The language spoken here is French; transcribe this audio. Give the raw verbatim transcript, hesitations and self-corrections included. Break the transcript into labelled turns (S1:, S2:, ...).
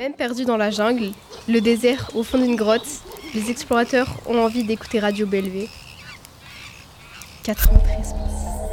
S1: Même perdus dans la jungle, le désert au fond d'une grotte, les explorateurs ont envie d'écouter Radio Bellevue. quatre-vingt-treize virgule six